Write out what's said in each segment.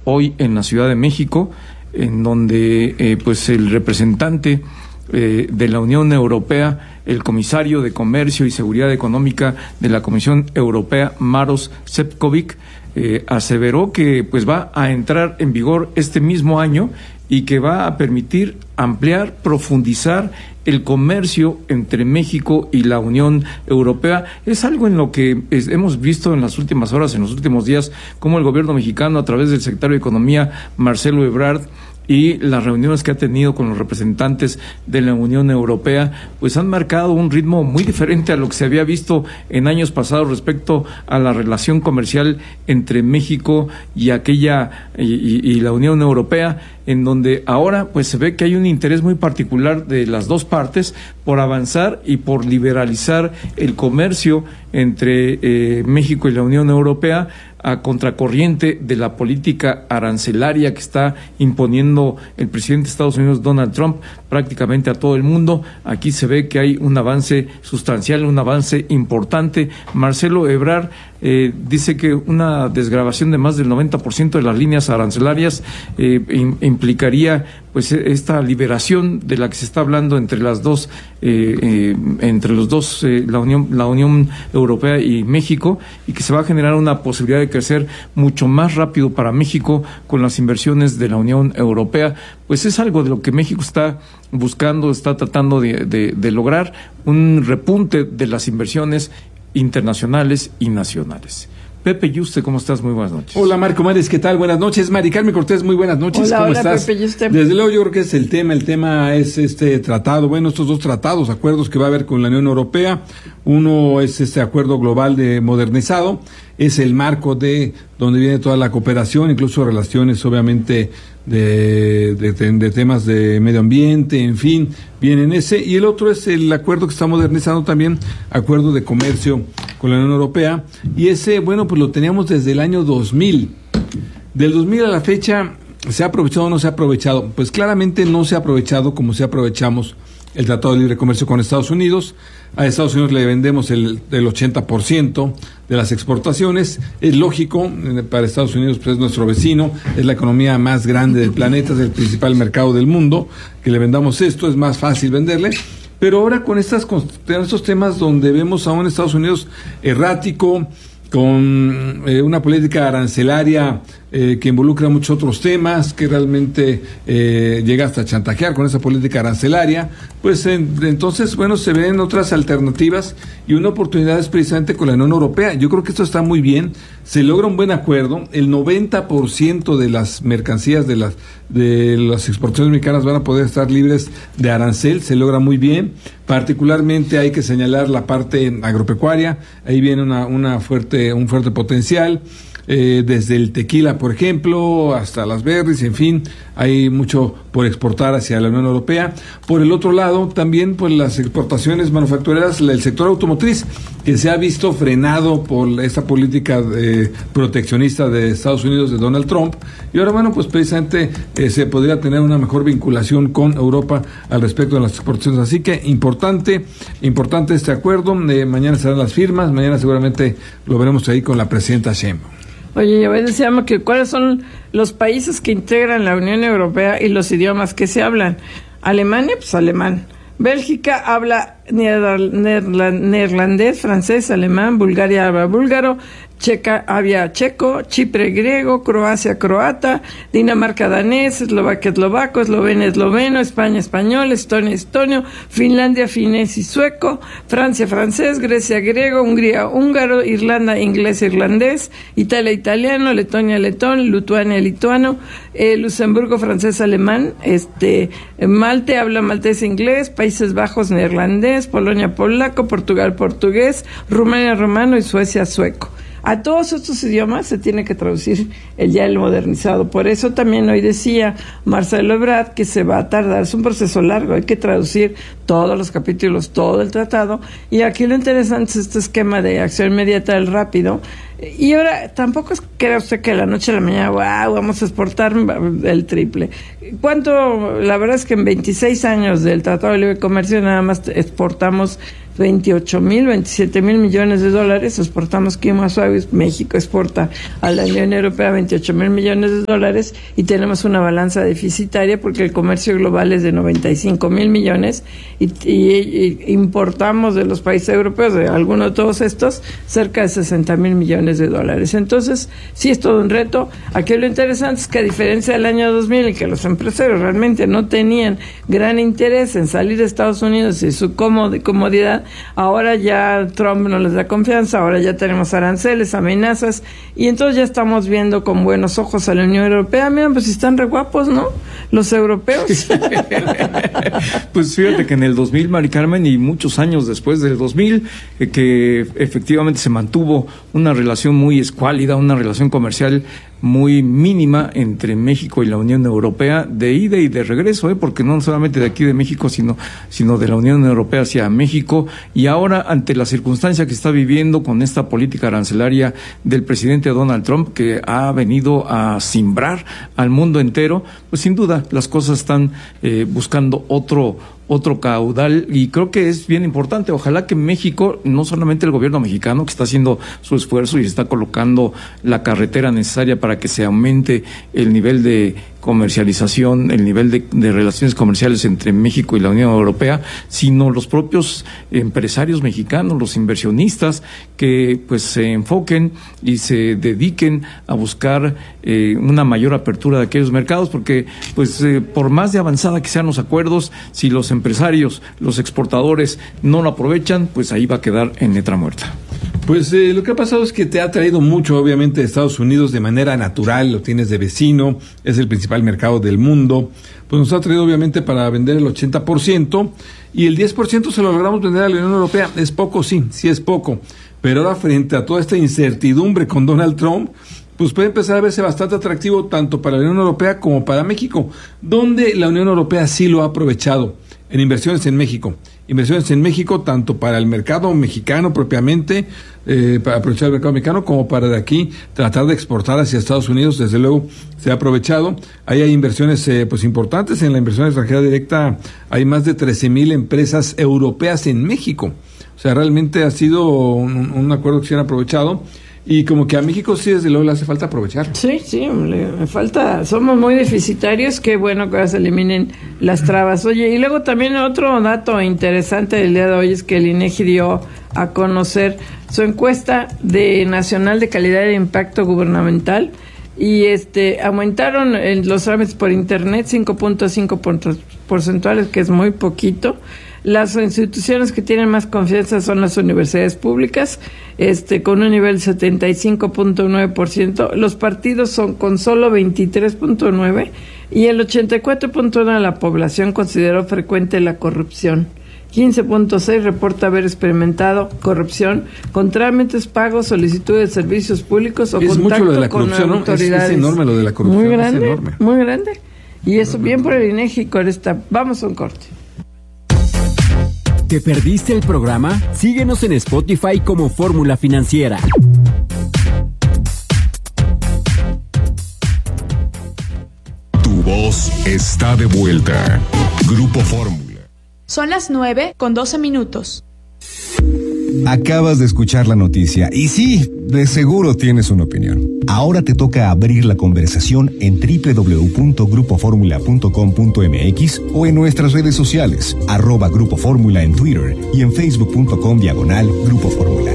hoy en la Ciudad de México, en donde pues el representante de la Unión Europea, el comisario de Comercio y Seguridad Económica de la Comisión Europea, Maroš Šefčovič, aseveró que pues va a entrar en vigor este mismo año y que va a permitir ampliar, profundizar el comercio entre México y la Unión Europea. Es algo en lo que hemos visto en las últimas horas, en los últimos días, cómo el gobierno mexicano, a través del secretario de Economía, Marcelo Ebrard, y las reuniones que ha tenido con los representantes de la Unión Europea, pues han marcado un ritmo muy diferente a lo que se había visto en años pasados respecto a la relación comercial entre México y y la Unión Europea, en donde ahora pues se ve que hay un interés muy particular de las dos partes por avanzar y por liberalizar el comercio entre México y la Unión Europea, a contracorriente de la política arancelaria que está imponiendo el presidente de Estados Unidos, Donald Trump, prácticamente a todo el mundo. Aquí se ve que hay un avance sustancial, un avance importante. Marcelo Ebrard dice que una desgravación de más del 90% de las líneas arancelarias implicaría pues esta liberación de la que se está hablando entre las dos, la Unión Europea y México, y que se va a generar una posibilidad de crecer mucho más rápido para México con las inversiones de la Unión Europea. Pues es algo de lo que México está buscando, está tratando de lograr un repunte de las inversiones internacionales y nacionales. Pepe Yuste, ¿cómo estás? Muy buenas noches. Hola, Marco Mares, ¿qué tal? Buenas noches. Mari Carmen Cortés, muy buenas noches. Hola, ¿Cómo hola, estás? Pepe Yuste. Desde luego yo creo que es el tema es este tratado, estos dos tratados, acuerdos que va a haber con la Unión Europea. Uno es este acuerdo global de modernizado, es el marco de donde viene toda la cooperación, incluso relaciones obviamente de temas de medio ambiente, en fin, vienen ese, y el otro es el acuerdo que está modernizando también, acuerdo de comercio con la Unión Europea, y ese, bueno, pues lo teníamos desde el año 2000. Del 2000 a la fecha, ¿se ha aprovechado o no se ha aprovechado? Pues claramente no se ha aprovechado como si aprovechamos el Tratado de Libre Comercio con Estados Unidos. A Estados Unidos le vendemos el 80% de las exportaciones. Es lógico, para Estados Unidos pues es nuestro vecino, es la economía más grande del planeta, es el principal mercado del mundo, que le vendamos esto, es más fácil venderle. Pero ahora con estos temas donde vemos a un Estados Unidos errático, con una política arancelaria que involucra muchos otros temas, que realmente llega hasta chantajear con esa política arancelaria, pues entonces, bueno, se ven otras alternativas y una oportunidad es precisamente con la Unión Europea. Yo creo que esto está muy bien, se logra un buen acuerdo, el 90% de las mercancías de las exportaciones mexicanas van a poder estar libres de arancel, se logra muy bien. Particularmente hay que señalar la parte agropecuaria, ahí viene un fuerte potencial. Desde el tequila, por ejemplo, hasta las berries, en fin, hay mucho por exportar hacia la Unión Europea. Por el otro lado, también pues las exportaciones manufactureras, el sector automotriz, que se ha visto frenado por esta política proteccionista de Estados Unidos, de Donald Trump, y ahora, bueno, pues precisamente se podría tener una mejor vinculación con Europa al respecto de las exportaciones. Así que importante este acuerdo. Mañana serán las firmas, mañana seguramente lo veremos ahí con la presidenta Sheinbaum. Oye, yo decíamos que cuáles son los países que integran la Unión Europea y los idiomas que se hablan. Alemania, pues alemán. Bélgica habla neerlandés, francés, alemán. Bulgaria habla búlgaro. Checa habla checo, Chipre griego, Croacia croata, Dinamarca danés, Eslovaquia eslovaco, Eslovenia esloveno, España español, Estonia estonio, Finlandia finés y sueco, Francia francés, Grecia griego, Hungría húngaro, Irlanda inglés irlandés, Italia italiano, Letonia letón, Lituania lituano, Luxemburgo francés alemán, Malte habla maltés inglés, Países Bajos neerlandés, Polonia polaco, Portugal portugués, Rumania romano y Suecia sueco. A todos estos idiomas se tiene que traducir el modernizado. Por eso también hoy decía Marcelo Ebrard que se va a tardar, es un proceso largo, hay que traducir todos los capítulos, todo el tratado. Y aquí lo interesante es este esquema de acción inmediata del rápido. Y ahora, tampoco crea usted que de la noche a la mañana, wow, vamos a exportar el triple. La verdad es que en 26 años del Tratado de Libre Comercio nada más exportamos 27 mil millones de dólares, exportamos quimosuavis, México exporta a la Unión Europea 28 mil millones de dólares y tenemos una balanza deficitaria porque el comercio global es de 95 mil millones y importamos de los países europeos, de algunos de todos estos, cerca de 60 mil millones de dólares. Entonces, sí es todo un reto. Aquí lo interesante es que a diferencia del año 2000, en que los empresarios realmente no tenían gran interés en salir de Estados Unidos y su comodidad, ahora ya Trump no les da confianza, ahora ya tenemos aranceles, amenazas, y entonces ya estamos viendo con buenos ojos a la Unión Europea. Miren, pues están re guapos, ¿no? Los europeos. Pues fíjate que en el 2000, Mari Carmen, y muchos años después del 2000, que efectivamente se mantuvo una relación muy escuálida, una relación comercial muy mínima entre México y la Unión Europea, de ida y de regreso, porque no solamente de aquí de México, sino de la Unión Europea hacia México. Y ahora, ante la circunstancia que está viviendo con esta política arancelaria del presidente Donald Trump, que ha venido a cimbrar al mundo entero, pues sin duda las cosas están buscando otro caudal, y creo que es bien importante. Ojalá que México, no solamente el gobierno mexicano, que está haciendo su esfuerzo y está colocando la carretera necesaria para que se aumente el nivel de comercialización, el nivel de relaciones comerciales entre México y la Unión Europea, sino los propios empresarios mexicanos, los inversionistas, que pues se enfoquen y se dediquen a buscar una mayor apertura de aquellos mercados, porque pues por más de avanzada que sean los acuerdos, si los empresarios, los exportadores no lo aprovechan, pues ahí va a quedar en letra muerta. Pues lo que ha pasado es que te ha traído mucho, obviamente, de Estados Unidos de manera natural, lo tienes de vecino, es el principal mercado del mundo, pues nos ha traído obviamente para vender el 80%, y el 10% se lo logramos vender a la Unión Europea. Es poco, sí es poco, pero ahora frente a toda esta incertidumbre con Donald Trump, pues puede empezar a verse bastante atractivo tanto para la Unión Europea como para México, donde la Unión Europea sí lo ha aprovechado en inversiones en México. Inversiones en México tanto para el mercado mexicano propiamente, para aprovechar el mercado mexicano, como para de aquí tratar de exportar hacia Estados Unidos. Desde luego se ha aprovechado. Ahí hay inversiones pues importantes. En la inversión extranjera directa hay más de 13,000 empresas europeas en México. O sea, realmente ha sido un acuerdo que se han aprovechado. Y como que a México sí, desde luego, le hace falta aprovechar. Sí, me falta. Somos muy deficitarios. Qué bueno que ahora se eliminen las trabas. Oye, y luego también otro dato interesante del día de hoy es que el INEGI dio a conocer su encuesta nacional de calidad de impacto gubernamental, y aumentaron los trámites por internet 5.5 puntos porcentuales, que es muy poquito. Las instituciones que tienen más confianza son las universidades públicas, con un nivel 75.9%. Los partidos son con solo 23.9%, y el 84.1% de la población consideró frecuente la corrupción. 15.6% reporta haber experimentado corrupción con trámites, pagos, solicitudes de servicios públicos o contacto mucho lo de la con corrupción, autoridades. Es enorme lo de la corrupción. Muy grande, es enorme. Muy grande. Y eso bien por el INEGI con esta. Vamos a un corte. ¿Te perdiste el programa? Síguenos en Spotify como Fórmula Financiera. Tu voz está de vuelta. Grupo Fórmula. Son las 9:12. Acabas de escuchar la noticia y sí, de seguro tienes una opinión. Ahora te toca abrir la conversación en www.grupoformula.com.mx o en nuestras redes sociales, @Grupo Fórmula en Twitter y en facebook.com/Grupo Fórmula.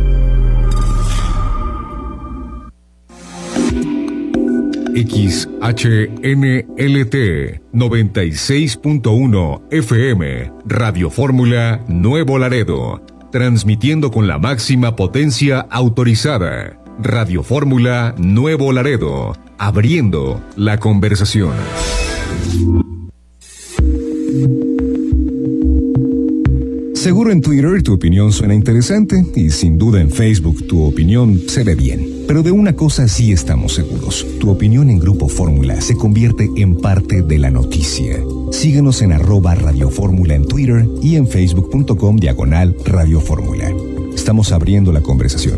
XHNLT 96.1 FM, Radio Fórmula Nuevo Laredo, transmitiendo con la máxima potencia autorizada. Radio Fórmula Nuevo Laredo, abriendo la conversación. Seguro en Twitter tu opinión suena interesante y sin duda en Facebook tu opinión se ve bien. Pero de una cosa sí estamos seguros. Tu opinión en Grupo Fórmula se convierte en parte de la noticia. Síguenos en @Radio Fórmula en Twitter y en facebook.com/Radio Fórmula. Estamos abriendo la conversación.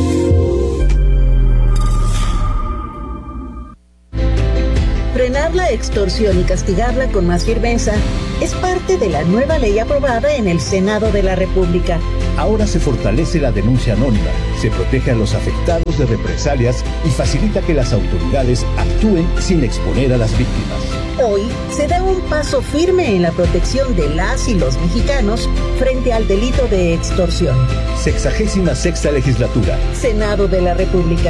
Frenar la extorsión y castigarla con más firmeza es parte de la nueva ley aprobada en el Senado de la República. Ahora se fortalece la denuncia anónima, se protege a los afectados de represalias y facilita que las autoridades actúen sin exponer a las víctimas. Hoy se da un paso firme en la protección de las y los mexicanos frente al delito de extorsión. 66ª Legislatura. Senado de la República.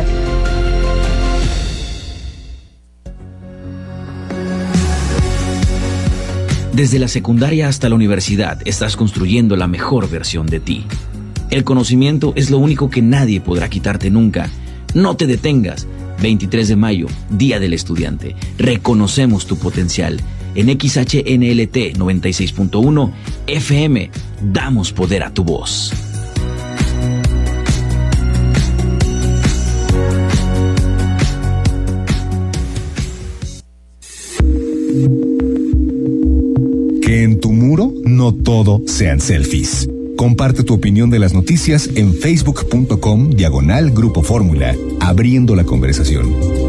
Desde la secundaria hasta la universidad estás construyendo la mejor versión de ti. El conocimiento es lo único que nadie podrá quitarte nunca. No te detengas. 23 de mayo, Día del Estudiante. Reconocemos tu potencial. En XHNLT 96.1 FM, damos poder a tu voz. Que en tu muro no todo sean selfies. Comparte tu opinión de las noticias en facebook.com/Grupo Fórmula, abriendo la conversación.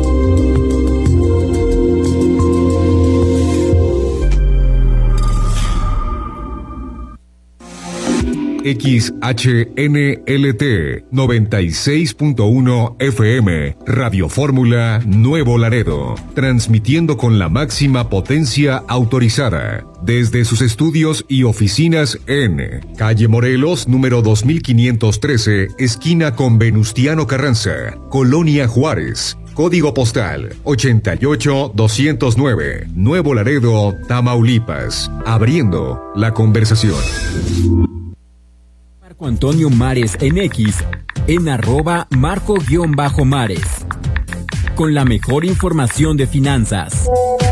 XHNLT 96.1 FM, Radio Fórmula Nuevo Laredo, transmitiendo con la máxima potencia autorizada desde sus estudios y oficinas en Calle Morelos, número 2513, esquina con Venustiano Carranza, Colonia Juárez. Código postal 88209, Nuevo Laredo, Tamaulipas, abriendo la conversación. Marco Antonio Mares en X, en @Marco_Mares. Con la mejor información de finanzas.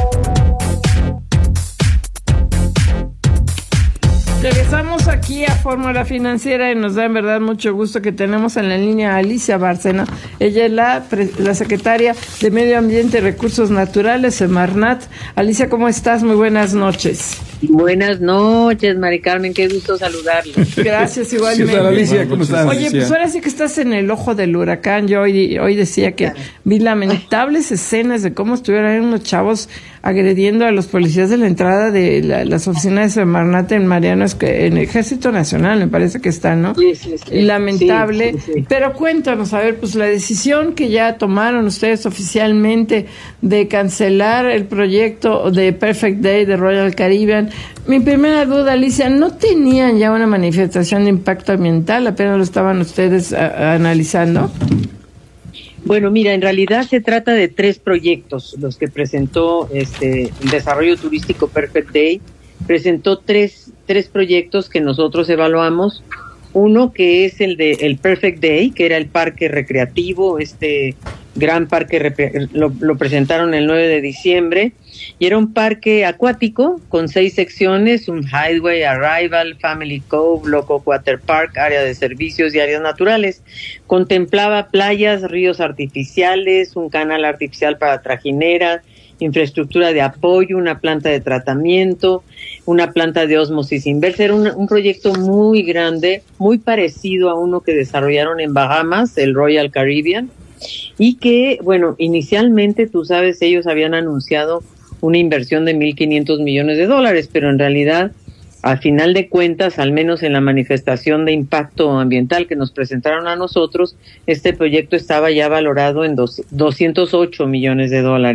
Regresamos aquí a Fórmula Financiera y nos da en verdad mucho gusto que tenemos en la línea a Alicia Bárcena. Ella es la secretaria de Medio Ambiente y Recursos Naturales, Semarnat. Alicia, ¿cómo estás? Muy buenas noches. Buenas noches, Mari Carmen, qué gusto saludarle. Gracias, igualmente. ¿Qué tal, Alicia? ¿Cómo estás? Oye, pues ahora sí que estás en el ojo del huracán. Yo hoy decía que vi lamentables escenas de cómo estuvieron unos chavos agrediendo a los policías de la entrada de las oficinas de Semarnat en Mariano, en el Ejército Nacional, me parece que está, ¿no? Sí. Lamentable. Sí. Pero cuéntanos, a ver, pues la decisión que ya tomaron ustedes oficialmente de cancelar el proyecto de Perfect Day de Royal Caribbean. Mi primera duda, Alicia, ¿no tenían ya una manifestación de impacto ambiental? ¿Apenas lo estaban ustedes analizando? Bueno, mira, en realidad se trata de 3 proyectos los que presentó el Desarrollo Turístico Perfect Day. Presentó tres proyectos que nosotros evaluamos. Uno que es el de el Perfect Day, que era el parque recreativo, gran parque, lo presentaron el 9 de diciembre, y era un parque acuático con 6 secciones, un Highway, Arrival, Family Cove, Loco Water Park, área de servicios y áreas naturales. Contemplaba playas, ríos artificiales, un canal artificial para trajineras, infraestructura de apoyo, una planta de tratamiento, una planta de ósmosis inversa. Era un proyecto muy grande, muy parecido a uno que desarrollaron en Bahamas, el Royal Caribbean, y que, bueno, inicialmente, tú sabes, ellos habían anunciado una inversión de $1,500 millones, pero en realidad, al final de cuentas, al menos en la manifestación de impacto ambiental que nos presentaron a nosotros, este proyecto estaba ya valorado en $208 millones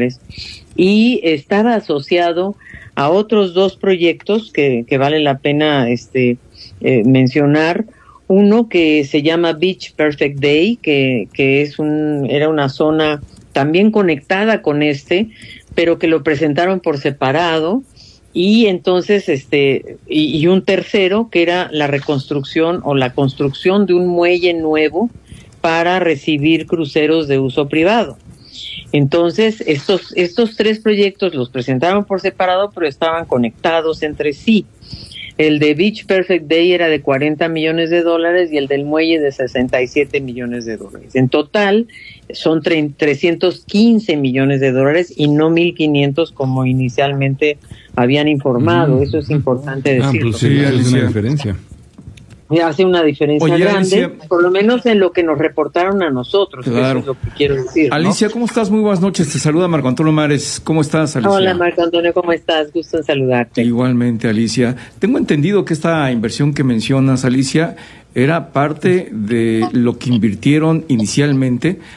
y estaba asociado a otros 2 proyectos que vale la pena mencionar. Uno que se llama Beach Perfect Day, que era una zona también conectada con pero que lo presentaron por separado. Y entonces, y un tercero que era la reconstrucción o la construcción de un muelle nuevo para recibir cruceros de uso privado. Entonces, estos 3 proyectos los presentaron por separado, pero estaban conectados entre sí. El de Beach Perfect Day era de $40 millones y el del muelle de $67 millones. En total son $315 millones y no 1,500 como inicialmente habían informado. Eso es importante decirlo. Pues sí, hay una diferencia. hace una diferencia grande, Alicia, por lo menos en lo que nos reportaron a nosotros, claro. eso es lo que quiero decir, ¿no? Alicia, ¿cómo estás? Muy buenas noches, te saluda Marco Antonio Mares. ¿Cómo estás, Alicia? Hola, Marco Antonio, ¿cómo estás? Gusto en saludarte. Igualmente, Alicia. Tengo entendido que esta inversión que mencionas, Alicia, era parte de lo que invirtieron inicialmente